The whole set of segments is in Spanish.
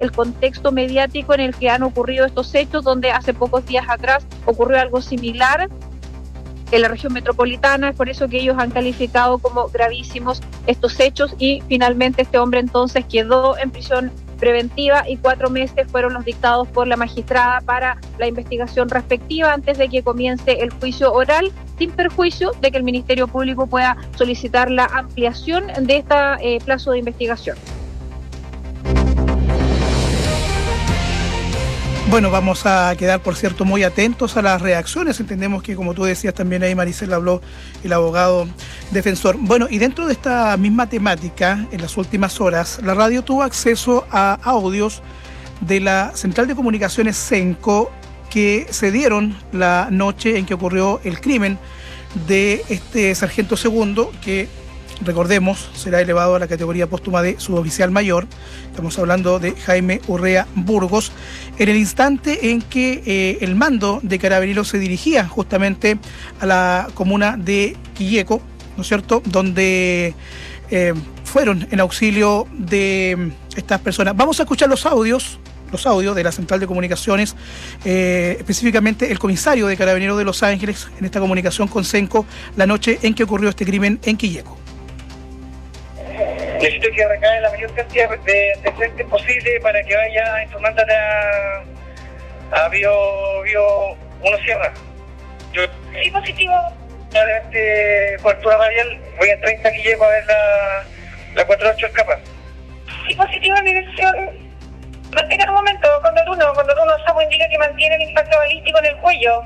el contexto mediático en el que han ocurrido estos hechos, donde hace pocos días atrás ocurrió algo similar en la región metropolitana. Es por eso que ellos han calificado como gravísimos estos hechos y finalmente este hombre entonces quedó en prisión preventiva y 4 meses fueron los dictados por la magistrada para la investigación respectiva antes de que comience el juicio oral, sin perjuicio de que el Ministerio Público pueda solicitar la ampliación de este plazo de investigación. Bueno, vamos a quedar, por cierto, muy atentos a las reacciones. Entendemos que, como tú decías también ahí, Maricela, habló el abogado defensor. Bueno, y dentro de esta misma temática, en las últimas horas, la radio tuvo acceso a audios de la Central de Comunicaciones Cenco que se dieron la noche en que ocurrió el crimen de este sargento segundo, que, recordemos, será elevado a la categoría póstuma de suboficial mayor. Estamos hablando de Jaime Urrea Burgos, en el instante en que el mando de Carabineros se dirigía justamente a la comuna de Quilleco, ¿no es cierto?, donde fueron en auxilio de estas personas. Vamos a escuchar los audios de la Central de Comunicaciones, específicamente el comisario de Carabineros de Los Ángeles, en esta comunicación con Cenco la noche en que ocurrió este crimen en Quilleco. Necesito que recae la mayor cantidad de gente posible para que vaya informando a Bio 1 Sierra. Yo, sí, positivo. Cobertura radial, voy en 30 que llego a ver la 48 escapa. Sí, positivo en dirección. Mantenga un momento, cuando el uno Samu indica que mantiene el impacto balístico en el cuello.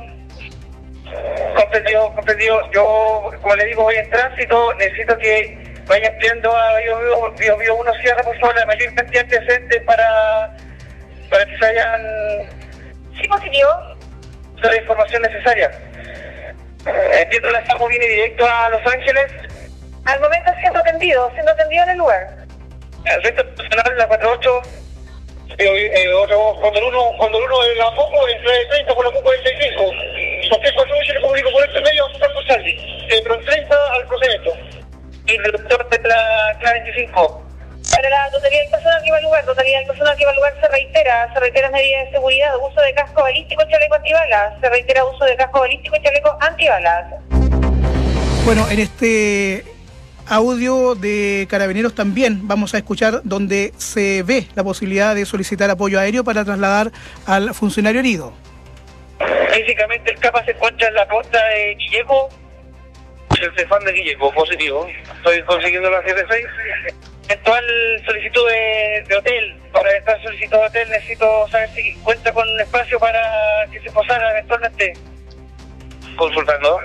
Comprendido. Yo, como le digo, voy en tránsito, necesito que vaya ampliando a Bio 1 Sierra, por favor, la mayor cantidad de presentes para que se hayan... Sí, positivo. Toda la información necesaria. Entiendo, la Samu viene directo a Los Ángeles. Al momento siendo atendido en el lugar. El resto personal, la 48. Cuando el uno en la foco, entre 30 por la foco 45. Cualquier cosa yo le comunico por este medio a Franco Salvi. Pero en 30 al procedimiento. Y el doctor de la clave 25. Para la totalidad del personal que va al lugar, se reitera medidas de seguridad, uso de casco balístico y chaleco antibalas. Se reitera uso de casco balístico y chaleco antibalas. Bueno, en este audio de Carabineros también vamos a escuchar donde se ve la posibilidad de solicitar apoyo aéreo para trasladar al funcionario herido. Físicamente el capa se encuentra en la costa de Quilleco. El Cefán de Quilleco, positivo. Estoy consiguiendo la 76. Eventual solicitud de hotel. Para estar solicitud de hotel necesito saber si cuenta con un espacio para que se posara eventualmente. Consultando.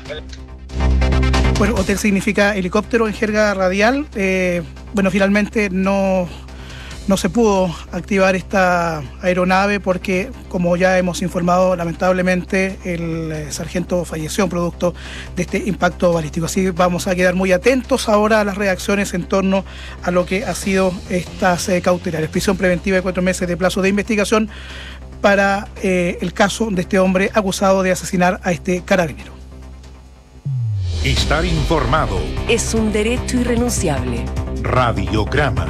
Bueno, hotel significa helicóptero en jerga radial. Bueno, finalmente no se pudo activar esta aeronave porque, como ya hemos informado, lamentablemente el sargento falleció producto de este impacto balístico. Así vamos a quedar muy atentos ahora a las reacciones en torno a lo que ha sido estas cautelares. Prisión preventiva de 4 meses de plazo de investigación para el caso de este hombre acusado de asesinar a este carabinero. Estar informado es un derecho irrenunciable. Radiograma.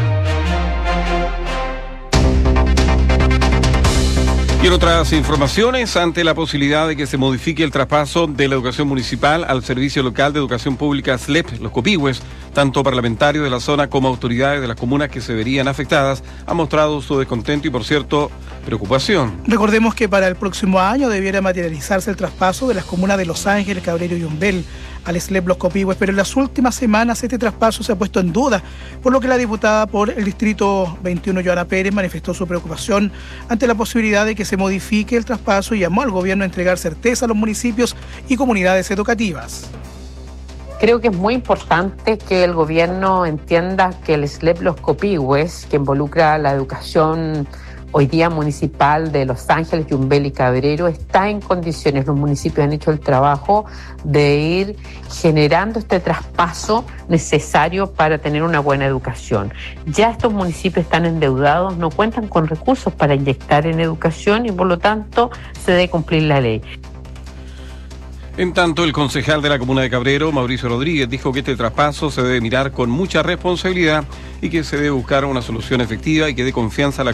Y en otras informaciones, ante la posibilidad de que se modifique el traspaso de la educación municipal al Servicio Local de Educación Pública SLEP, los Copihue, tanto parlamentarios de la zona como autoridades de las comunas que se verían afectadas han mostrado su descontento y, por cierto, preocupación. Recordemos que para el próximo año debiera materializarse el traspaso de las comunas de Los Ángeles, Cabrero y Yumbel al SLEP Los Copihue, pero en las últimas semanas este traspaso se ha puesto en duda, por lo que la diputada por el Distrito 21, Joana Pérez, manifestó su preocupación ante la posibilidad de que se modifique el traspaso y llamó al gobierno a entregar certeza a los municipios y comunidades educativas. Creo que es muy importante que el gobierno entienda que el SLEP Los Copihue, que involucra la educación hoy día municipal de Los Ángeles, Yumbel y Cabrero, está en condiciones. Los municipios han hecho el trabajo de ir generando este traspaso necesario para tener una buena educación. Ya estos municipios están endeudados, no cuentan con recursos para inyectar en educación y por lo tanto se debe cumplir la ley. En tanto, el concejal de la comuna de Cabrero, Mauricio Rodríguez, dijo que este traspaso se debe mirar con mucha responsabilidad y que se debe buscar una solución efectiva y que dé confianza a la